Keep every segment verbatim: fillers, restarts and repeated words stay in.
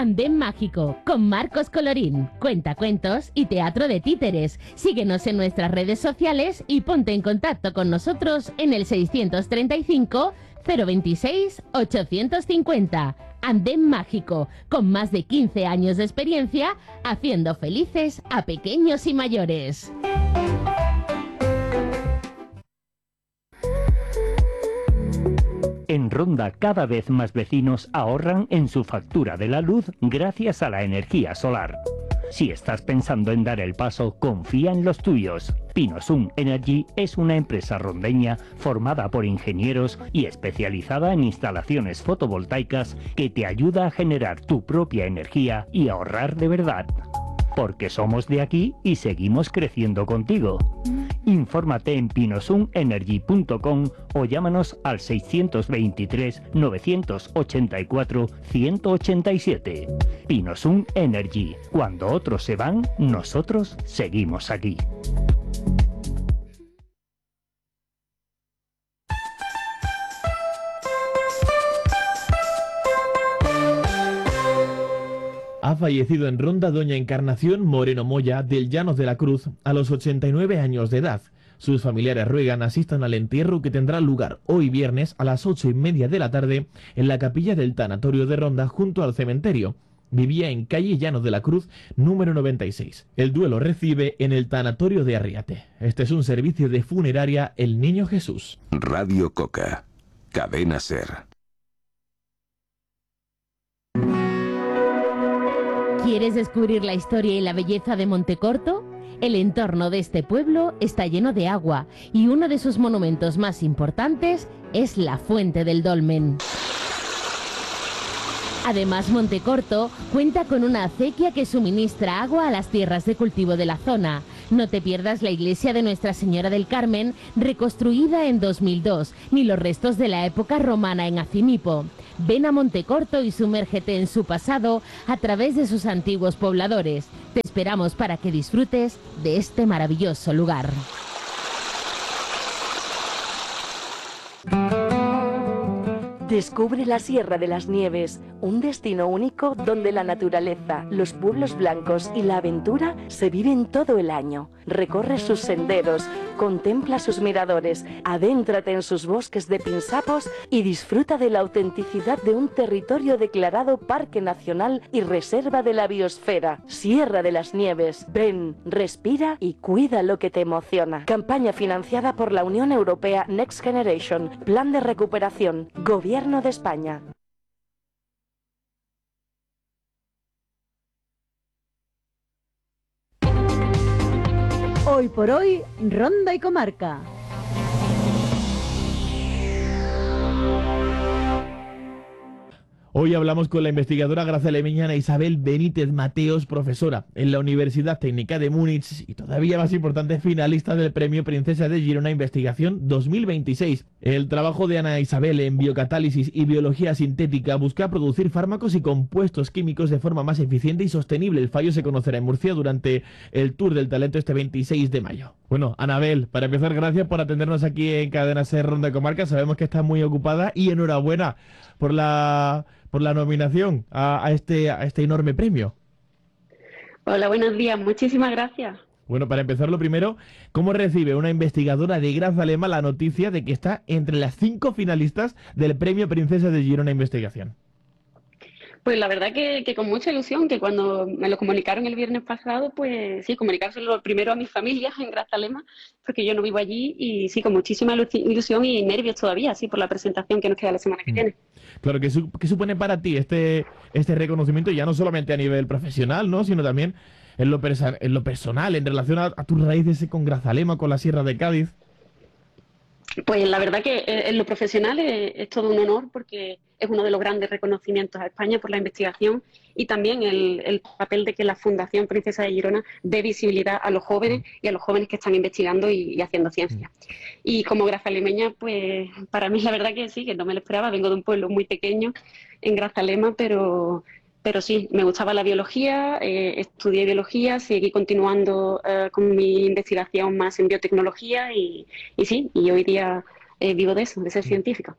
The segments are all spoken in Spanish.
Andén Mágico, con Marcos Colorín, cuentacuentos y teatro de títeres. Síguenos en nuestras redes sociales y ponte en contacto con nosotros en el seiscientos treinta y cinco, cero veintiséis, ochocientos cincuenta. Andén Mágico, con más de quince años de experiencia, haciendo felices a pequeños y mayores. En Ronda, cada vez más vecinos ahorran en su factura de la luz gracias a la energía solar. Si estás pensando en dar el paso, confía en los tuyos. Pinosun Energy es una empresa rondeña formada por ingenieros y especializada en instalaciones fotovoltaicas que te ayuda a generar tu propia energía y ahorrar de verdad. Porque somos de aquí y seguimos creciendo contigo. Infórmate en pinosun energy punto com o llámanos al seiscientos veintitrés, novecientos ochenta y cuatro, ciento ochenta y siete. Pinosun Energy. Cuando otros se van, nosotros seguimos aquí. Ha fallecido en Ronda doña Encarnación Moreno Moya del Llanos de la Cruz a los ochenta y nueve años de edad. Sus familiares ruegan asistan al entierro que tendrá lugar hoy viernes a las ocho y media de la tarde en la capilla del tanatorio de Ronda junto al cementerio. Vivía en calle Llanos de la Cruz, número noventa y seis. El duelo recibe en el tanatorio de Arriate. Este es un servicio de funeraria El Niño Jesús. Radio Coca, Cadena Ser. ¿Quieres descubrir la historia y la belleza de Montecorto? El entorno de este pueblo está lleno de agua y uno de sus monumentos más importantes es la Fuente del Dolmen. Además, Montecorto cuenta con una acequia que suministra agua a las tierras de cultivo de la zona. No te pierdas la iglesia de Nuestra Señora del Carmen, reconstruida en dos mil dos, ni los restos de la época romana en Acimipo. Ven a Montecorto y sumérgete en su pasado a través de sus antiguos pobladores. Te esperamos para que disfrutes de este maravilloso lugar. Descubre la Sierra de las Nieves, un destino único donde la naturaleza, los pueblos blancos y la aventura se viven todo el año. Recorre sus senderos, contempla sus miradores, adéntrate en sus bosques de pinsapos y disfruta de la autenticidad de un territorio declarado Parque Nacional y Reserva de la Biosfera. Sierra de las Nieves, ven, respira y cuida lo que te emociona. Campaña financiada por la Unión Europea Next Generation, Plan de Recuperación, Gobierno de España. Hoy por hoy, Ronda y Comarca. Hoy hablamos con la investigadora grazalemiñana Isabel Benítez Mateos, profesora en la Universidad Técnica de Múnich y todavía más importante, finalista del Premio Princesa de Girona Investigación dos mil veintiséis. El trabajo de Ana Isabel en biocatálisis y biología sintética busca producir fármacos y compuestos químicos de forma más eficiente y sostenible. El fallo se conocerá en Murcia durante el Tour del Talento este veintiséis de mayo. Bueno, Anabel, para empezar, gracias por atendernos aquí en Cadena Ser Ronda de Comarca. Sabemos que estás muy ocupada y enhorabuena por la... por la nominación a, a, este, a este enorme premio. Hola, buenos días, muchísimas gracias. Bueno, para empezar lo primero, ¿cómo recibe una investigadora de Grazalema la noticia de que está entre las cinco finalistas del Premio Princesa de Girona Investigación? Pues la verdad que, que con mucha ilusión, que cuando me lo comunicaron el viernes pasado, pues sí, comunicárselo primero a mi familia en Grazalema, porque yo no vivo allí, y sí, con muchísima ilusión y nervios todavía, sí, por la presentación que nos queda la semana que viene. Claro, ¿qué, su qué supone para ti este, este reconocimiento, ya no solamente a nivel profesional, ¿no?, sino también en lo, en lo personal, en relación a, a tus raíces con Grazalema, con la Sierra de Cádiz? Pues la verdad que en lo profesional es, es todo un honor, porque es uno de los grandes reconocimientos a España por la investigación, y también el, el papel de que la Fundación Princesa de Girona dé visibilidad a los jóvenes y a los jóvenes que están investigando y, y haciendo ciencia. Y como grazalemeña, pues para mí la verdad que sí, que no me lo esperaba. Vengo de un pueblo muy pequeño en Grazalema, pero... Pero sí, me gustaba la biología, eh, estudié biología, seguí continuando eh, con mi investigación más en biotecnología y, y sí, y hoy día eh, vivo de eso, de ser científica.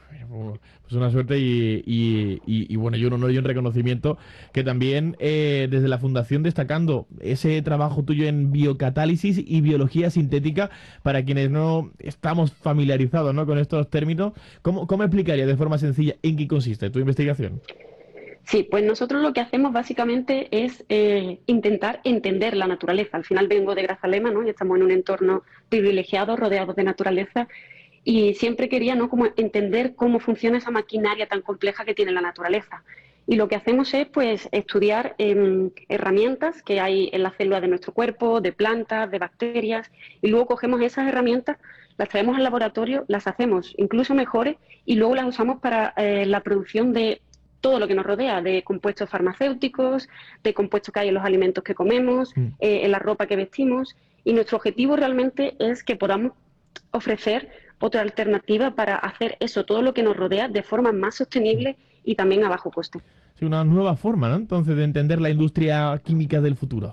Pues una suerte y, y, y, y bueno, y un honor y un reconocimiento que también eh, desde la Fundación destacando ese trabajo tuyo en biocatálisis y biología sintética, para quienes no estamos familiarizados, ¿no?, con estos términos, ¿cómo, cómo explicaría de forma sencilla en qué consiste tu investigación? Sí, pues nosotros lo que hacemos básicamente es eh, intentar entender la naturaleza. Al final vengo de Grazalema, ¿no?, y estamos en un entorno privilegiado, rodeados de naturaleza, y siempre quería, ¿no?, como entender cómo funciona esa maquinaria tan compleja que tiene la naturaleza. Y lo que hacemos es pues estudiar eh, herramientas que hay en las células de nuestro cuerpo, de plantas, de bacterias, y luego cogemos esas herramientas, las traemos al laboratorio, las hacemos incluso mejores y luego las usamos para eh, la producción de todo lo que nos rodea, de compuestos farmacéuticos, de compuestos que hay en los alimentos que comemos, mm. eh, en la ropa que vestimos. Y nuestro objetivo realmente es que podamos ofrecer otra alternativa para hacer eso, todo lo que nos rodea, de forma más sostenible y también a bajo coste. Sí, una nueva forma, ¿no?, entonces, de entender la industria química del futuro.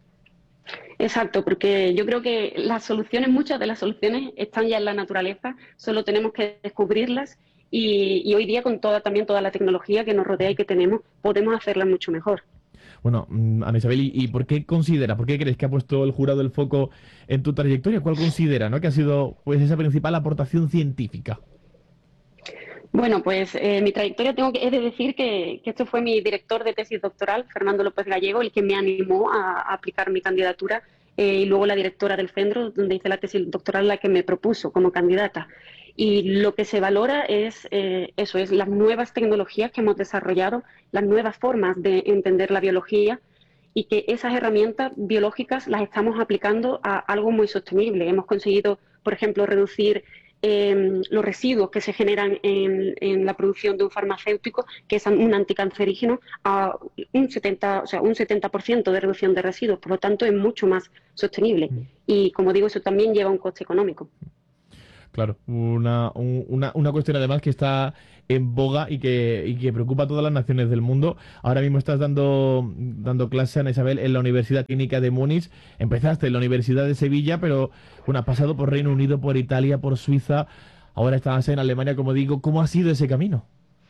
Exacto, porque yo creo que las soluciones, muchas de las soluciones están ya en la naturaleza, solo tenemos que descubrirlas y, y hoy día con toda también toda la tecnología que nos rodea y que tenemos, podemos hacerlas mucho mejor. Bueno, Ana Isabel, ¿y, ¿y por qué considera, por qué crees que ha puesto el jurado el foco en tu trayectoria? ¿Cuál considera, ¿no?, que ha sido pues esa principal aportación científica? Bueno, pues eh, mi trayectoria, tengo que he de decir que, que esto fue mi director de tesis doctoral, Fernando López Gallego, el que me animó a, a aplicar mi candidatura, eh, y luego la directora del Centro, donde hice la tesis doctoral, la que me propuso como candidata. Y lo que se valora es eh, eso, es las nuevas tecnologías que hemos desarrollado, las nuevas formas de entender la biología, y que esas herramientas biológicas las estamos aplicando a algo muy sostenible. Hemos conseguido, por ejemplo, reducir eh, los residuos que se generan en, en la producción de un farmacéutico, que es un anticancerígeno, a un setenta, o sea, un setenta por ciento de reducción de residuos. Por lo tanto, es mucho más sostenible. Y, como digo, eso también lleva un coste económico. Claro, una, una, una cuestión además que está en boga y que, y que preocupa a todas las naciones del mundo. Ahora mismo estás dando, dando clase, Ana Isabel, en la Universidad Técnica de Múnich. Empezaste en la Universidad de Sevilla, pero bueno, has pasado por Reino Unido, por Italia, por Suiza. Ahora estás en Alemania, como digo. ¿Cómo ha sido ese camino?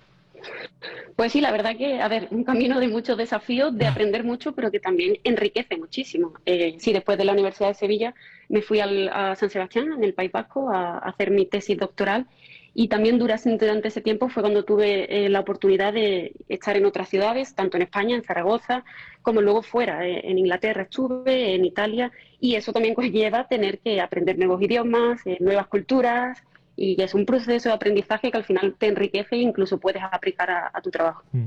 Pues sí, la verdad que, a ver, un camino de muchos desafíos, de aprender mucho, pero que también enriquece muchísimo. Eh, sí, después de la Universidad de Sevilla me fui al, a San Sebastián, en el País Vasco, a, a hacer mi tesis doctoral, y también durante, durante ese tiempo fue cuando tuve eh, la oportunidad de estar en otras ciudades, tanto en España, en Zaragoza, como luego fuera. Eh, en Inglaterra estuve, en Italia, y eso también conlleva tener que aprender nuevos idiomas, eh, nuevas culturas. Y es un proceso de aprendizaje que al final te enriquece e incluso puedes aplicar a, a tu trabajo. Mm.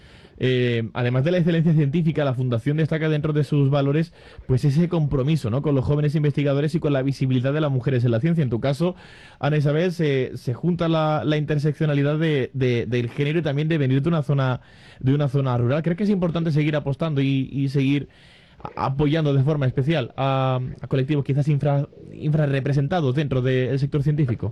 Eh, además de la excelencia científica, la Fundación destaca dentro de sus valores pues ese compromiso, ¿no?, con los jóvenes investigadores y con la visibilidad de las mujeres en la ciencia. En tu caso, Ana Isabel, se, se junta la, la interseccionalidad de, de, del género y también de venir de una zona, de una zona rural. ¿Crees que es importante seguir apostando y, y seguir apoyando de forma especial a, a colectivos quizás infra, infrarrepresentados dentro del sector científico?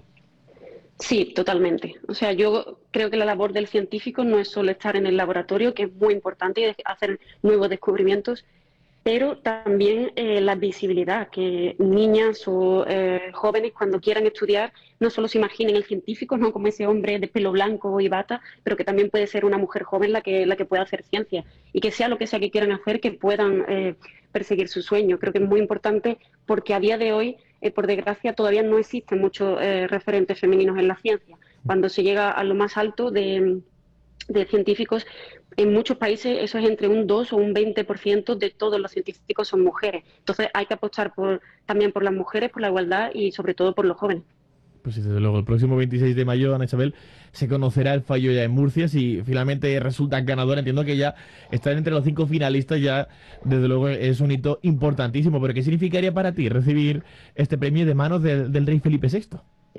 Sí, totalmente. O sea, yo creo que la labor del científico no es solo estar en el laboratorio, que es muy importante, y hacer nuevos descubrimientos, pero también eh, la visibilidad, que niñas o eh, jóvenes cuando quieran estudiar no solo se imaginen el científico, no como ese hombre de pelo blanco y bata, pero que también puede ser una mujer joven la que, la que pueda hacer ciencia, y que sea lo que sea que quieran hacer, que puedan eh, perseguir su sueño. Creo que es muy importante porque a día de hoy, Eh, por desgracia, todavía no existen muchos eh, referentes femeninos en la ciencia. Cuando se llega a lo más alto de, de científicos, en muchos países eso es entre un dos o un veinte por ciento de todos los científicos son mujeres. Entonces hay que apostar por, también por las mujeres, por la igualdad y sobre todo por los jóvenes. Pues sí, desde luego, el próximo veintiséis de mayo, Ana Isabel, se conocerá el fallo ya en Murcia. Si finalmente resulta ganadora, entiendo que ya estar entre los cinco finalistas ya, desde luego, es un hito importantísimo. Pero ¿qué significaría para ti recibir este premio de manos de, del rey Felipe sexto?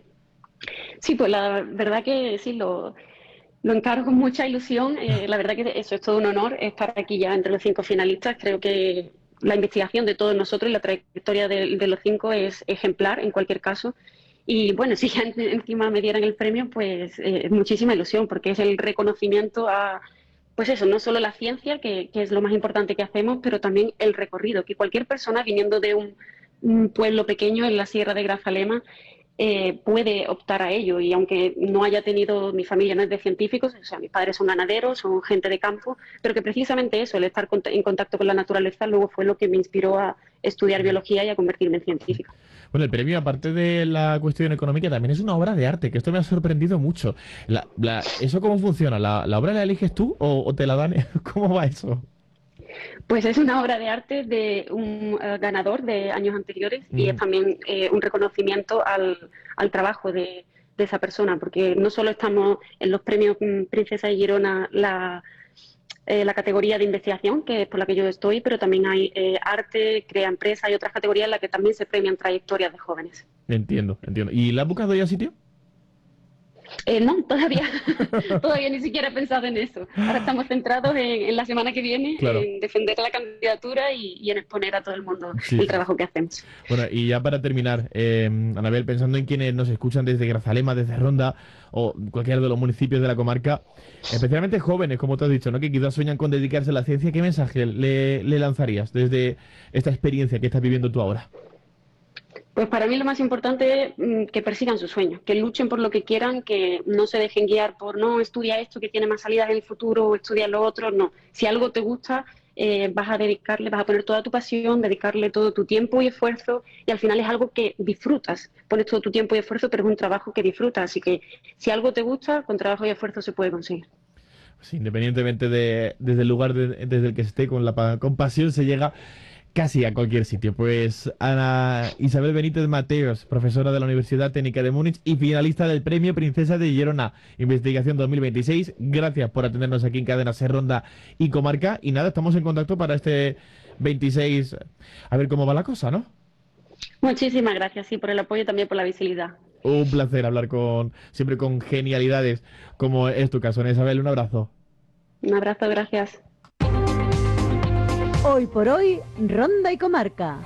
Sí, pues la verdad que sí, lo, lo encaro con mucha ilusión. Eh, la verdad que eso es todo un honor, estar aquí ya entre los cinco finalistas. Creo que la investigación de todos nosotros y la trayectoria de, de los cinco es ejemplar en cualquier caso. Y bueno, si ya encima me dieran el premio, pues eh, muchísima ilusión, porque es el reconocimiento a, pues eso, no solo la ciencia, que, que es lo más importante que hacemos, pero también el recorrido, que cualquier persona viniendo de un, un pueblo pequeño en la Sierra de Grazalema eh, puede optar a ello. Y aunque no haya tenido, mi familia no es de científicos, o sea, mis padres son ganaderos, son gente de campo, pero que precisamente eso, el estar en contacto con la naturaleza, luego fue lo que me inspiró a estudiar biología y a convertirme en científica. Bueno, el premio, aparte de la cuestión económica, también es una obra de arte, que esto me ha sorprendido mucho. La, la, ¿Eso cómo funciona? ¿La, la obra la eliges tú o, o te la dan? ¿Cómo va eso? Pues es una obra de arte de un uh, ganador de años anteriores mm. y es también eh, un reconocimiento al, al trabajo de, de esa persona, porque no solo estamos en los premios Princesa de Girona, la... Eh, la categoría de investigación, que es por la que yo estoy, pero también hay eh, arte, crea empresa y otras categorías en las que también se premian trayectorias de jóvenes. Entiendo, entiendo. ¿Y la has buscado ya sitio? Eh, no, todavía todavía ni siquiera he pensado en eso. Ahora estamos centrados en, en la semana que viene, claro, en defender la candidatura y, y en exponer a todo el mundo sí. el trabajo que hacemos. Bueno, y ya para terminar, eh, Anabel, pensando en quienes nos escuchan desde Grazalema, desde Ronda o cualquiera de los municipios de la comarca, especialmente jóvenes, como te has dicho, ¿no?, que quizás sueñan con dedicarse a la ciencia, ¿qué mensaje le, le lanzarías desde esta experiencia que estás viviendo tú ahora? Pues para mí lo más importante es que persigan sus sueños, que luchen por lo que quieran, que no se dejen guiar por no, estudia esto que tiene más salidas en el futuro, o estudia lo otro, no. Si algo te gusta, eh, vas a dedicarle, vas a poner toda tu pasión, dedicarle todo tu tiempo y esfuerzo, y al final es algo que disfrutas. Pones todo tu tiempo y esfuerzo, pero es un trabajo que disfrutas, así que si algo te gusta, con trabajo y esfuerzo se puede conseguir. Pues independientemente de desde el lugar de, desde el que esté, con la con pasión se llega casi a cualquier sitio. Pues Ana Isabel Benítez Mateos, profesora de la Universidad Técnica de Múnich y finalista del Premio Princesa de Girona Investigación dos mil veintiséis. Gracias por atendernos aquí en Cadena Ser, Ronda y Comarca. Y nada, estamos en contacto para este veintiséis, a ver cómo va la cosa, ¿no? Muchísimas gracias, sí, por el apoyo y también por la visibilidad. Un placer hablar con siempre con genialidades, como es tu caso, Ana Isabel. Un abrazo. Un abrazo, gracias. Hoy por hoy, Ronda y Comarca.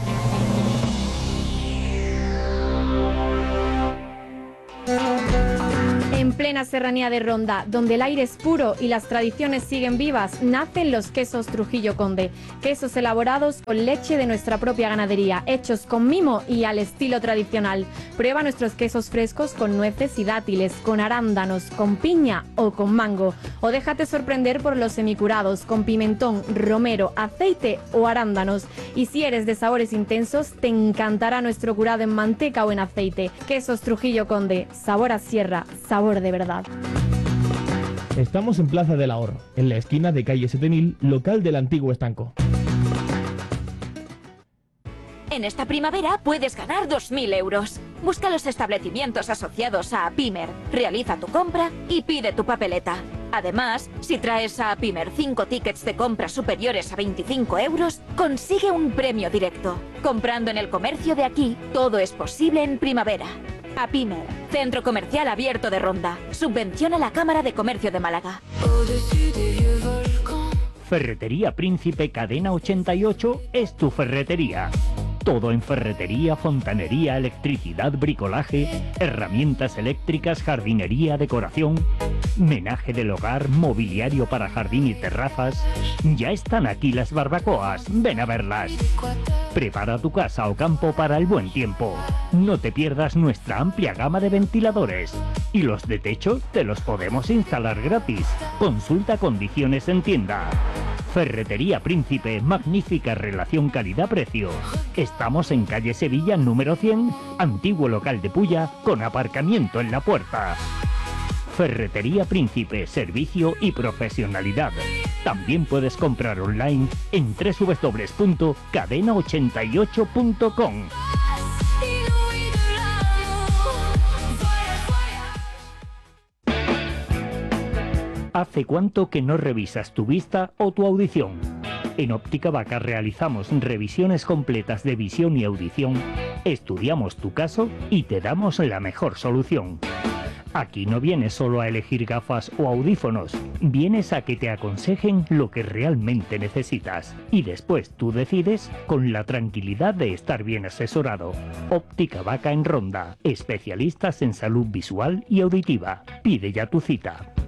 En plena serranía de Ronda, donde el aire es puro y las tradiciones siguen vivas, nacen los quesos Trujillo Conde. Quesos elaborados con leche de nuestra propia ganadería, hechos con mimo y al estilo tradicional. Prueba nuestros quesos frescos con nueces y dátiles, con arándanos, con piña o con mango. O déjate sorprender por los semicurados, con pimentón, romero, aceite o arándanos. Y si eres de sabores intensos, te encantará nuestro curado en manteca o en aceite. Quesos Trujillo Conde, sabor a sierra, sabor de verdad. Estamos en Plaza del Ahorro, en la esquina de calle siete mil, local del antiguo estanco. En esta primavera puedes ganar dos mil euros. Busca los establecimientos asociados a Apimer, realiza tu compra y pide tu papeleta. Además, si traes a Apimer cinco tickets de compra superiores a veinticinco euros, consigue un premio directo. Comprando en el comercio de aquí, todo es posible en primavera. Apimer, Centro Comercial Abierto de Ronda. Subvenciona la Cámara de Comercio de Málaga. Ferretería Príncipe Cadena ochenta y ocho es tu ferretería. Todo en ferretería, fontanería, electricidad, bricolaje, herramientas eléctricas, jardinería, decoración, menaje del hogar, mobiliario para jardín y terrazas. Ya están aquí las barbacoas, ven a verlas. Prepara tu casa o campo para el buen tiempo. No te pierdas nuestra amplia gama de ventiladores. Y los de techo te los podemos instalar gratis. Consulta condiciones en tienda. Ferretería Príncipe, magnífica relación calidad-precio. Estamos en calle Sevilla número cien, antiguo local de Pulla, con aparcamiento en la puerta. Ferretería Príncipe, servicio y profesionalidad. También puedes comprar online en doble u doble u doble u punto cadena ochenta y ocho punto com. ¿Hace cuánto que no revisas tu vista o tu audición? En Óptica Vaca realizamos revisiones completas de visión y audición, estudiamos tu caso y te damos la mejor solución. Aquí no vienes solo a elegir gafas o audífonos, vienes a que te aconsejen lo que realmente necesitas. Y después tú decides con la tranquilidad de estar bien asesorado. Óptica Vaca en Ronda, especialistas en salud visual y auditiva. Pide ya tu cita.